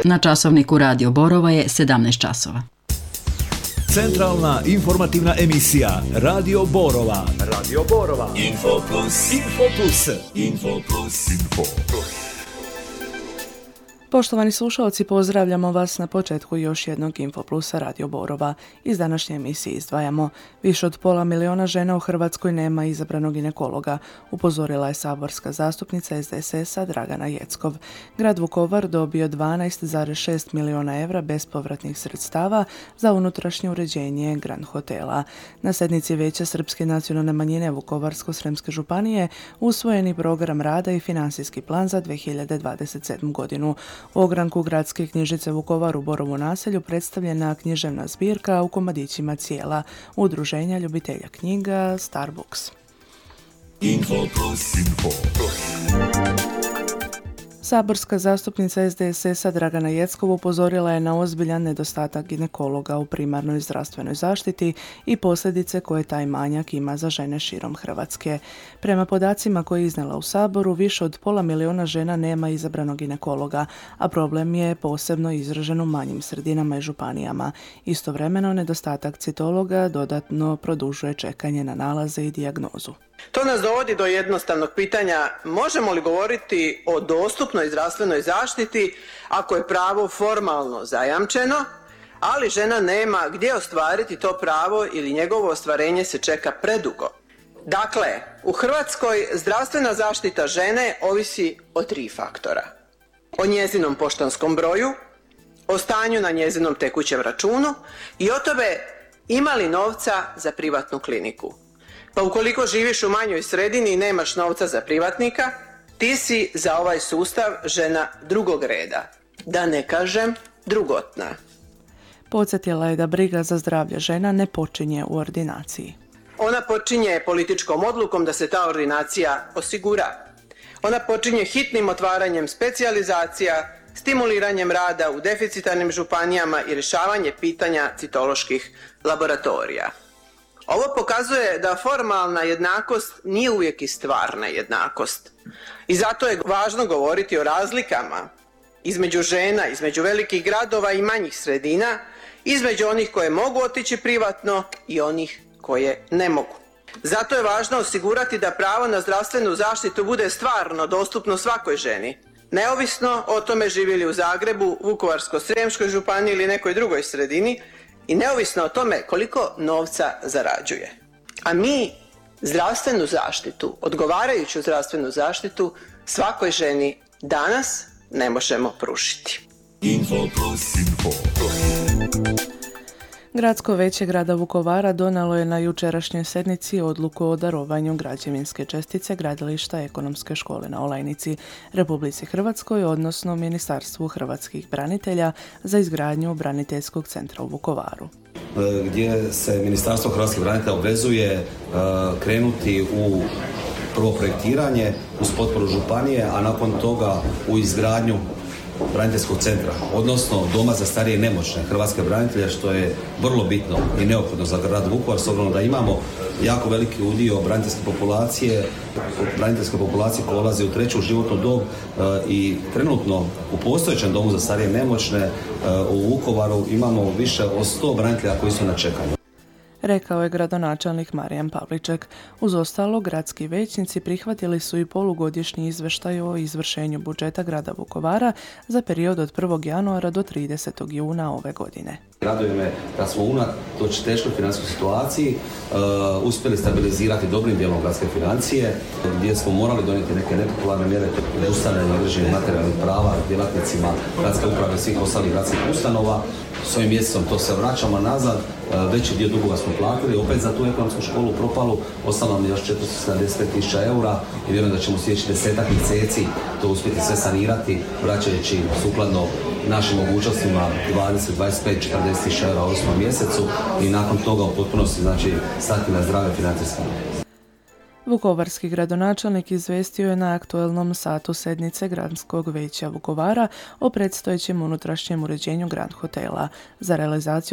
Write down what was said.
Na časovniku Radio Borova je 17 časova. Centralna informativna emisija Radio Borova. Radio Borova. Info plus. Info plus. Info plus. Info plus. Poštovani slušalci, pozdravljamo vas na početku još jednog Infoplusa Radio Borova. Iz današnje emisije izdvajamo: više od 500.000 žena u Hrvatskoj nema izabranog ginekologa, upozorila je saborska zastupnica SDSS-a Dragana Jeckov. Grad Vukovar dobio 12,6 milijuna evra bespovratnih sredstava za unutrašnje uređenje Grand hotela. Na sjednici Vijeća Srpske nacionalne manjine Vukovarsko-srijemske županije usvojeni program rada i financijski plan za 2027. godinu. U ogranku Gradske knjižnice Vukovar u Borovu naselju predstavljena književna zbirka u komadićima cijela Udruženja ljubitelja knjiga Starbooks. Info plus. Info plus. Saborska zastupnica SDSS-a Dragana Jeckov upozorila je na ozbiljan nedostatak ginekologa u primarnoj zdravstvenoj zaštiti i posljedice koje taj manjak ima za žene širom Hrvatske. Prema podacima koje je iznijela u Saboru, više od 500.000 žena nema izabranog ginekologa, a problem je posebno izražen u manjim sredinama i županijama. Istovremeno, nedostatak citologa dodatno produžuje čekanje na nalaze i dijagnozu. To nas dovodi do jednostavnog pitanja: možemo li govoriti o dostupnoj zdravstvenoj zaštiti ako je pravo formalno zajamčeno, ali žena nema gdje ostvariti to pravo ili njegovo ostvarenje se čeka predugo? Dakle, u Hrvatskoj zdravstvena zaštita žene ovisi o 3 faktora: o njezinom poštanskom broju, o stanju na njezinom tekućem računu i o tome ima li novca za privatnu kliniku. Pa ukoliko živiš u manjoj sredini i nemaš novca za privatnika, ti si za ovaj sustav žena drugog reda, da ne kažem drugotna. Podsjetila je da briga za zdravlje žena ne počinje u ordinaciji. Ona počinje političkom odlukom da se ta ordinacija osigura. Ona počinje hitnim otvaranjem specijalizacija, stimuliranjem rada u deficitarnim županijama i rješavanje pitanja citoloških laboratorija. Ovo pokazuje da formalna jednakost nije uvijek i stvarna jednakost. I zato je važno govoriti o razlikama između žena, između velikih gradova i manjih sredina, između onih koje mogu otići privatno i onih koje ne mogu. Zato je važno osigurati da pravo na zdravstvenu zaštitu bude stvarno dostupno svakoj ženi, neovisno o tome živi li u Zagrebu, Vukovarsko-srijemskoj županiji ili nekoj drugoj sredini, i neovisno o tome koliko novca zarađuje. A mi zdravstvenu zaštitu, odgovarajuću zdravstvenu zaštitu svakoj ženi danas ne možemo pružiti. Info plus. Info plus. Gradsko vijeće grada Vukovara donijelo je na jučerašnjoj sjednici odluku o darovanju građevinske čestice gradilišta Ekonomske škole na Olajnici Republici Hrvatskoj, odnosno Ministarstvu hrvatskih branitelja za izgradnju braniteljskog centra u Vukovaru. Gdje se Ministarstvo hrvatskih branitelja obvezuje krenuti u prvo projektiranje uz potporu županije, a nakon toga u izgradnju braniteljskog centra, odnosno doma za starije i nemoćne hrvatske branitelje, što je vrlo bitno i neophodno za grad Vukovar, s obzirom da imamo jako veliki udio braniteljske populacije koja ulazi u 3. životnu dob i trenutno u postojećem domu za starije i nemoćne u Vukovaru imamo više od 100 branitelja koji su na čekanju. Rekao je gradonačelnik Marijan Pavliček. Uz ostalo, gradski vijećnici prihvatili su i polugodišnji izvještaj o izvršenju budžeta grada Vukovara za period od 1. januara do 30. juna ove godine. Raduje me da smo unatoč teškoj financijskoj situaciji uspjeli stabilizirati dobrim dijelom gradske financije, gdje smo morali donijeti neke nepopularne mjere, neustavljanje određenih materijalnih prava djelatnicima gradske uprave i svih ostalih gradskih ustanova. S ovim mjesecom to se vraćamo nazad, veći dio dugova smo platili, opet za tu ekonomsku školu propalu ostalo nam još 475.000 eura i vjerujem da ćemo sljedeći 10-ak mjeseci to uspjeti sve sanirati, vraćajući sukladno našim mogućnostima 20, 25, 40.000 eura u 8. mjesecu i nakon toga u potpunosti stati na zdrave financijske. Vukovarski gradonačelnik izvestio je na aktualnom satu sjednice Gradskog vijeća Vukovara o predstojećem unutrašnjem uređenju Grand hotela. Za realizaciju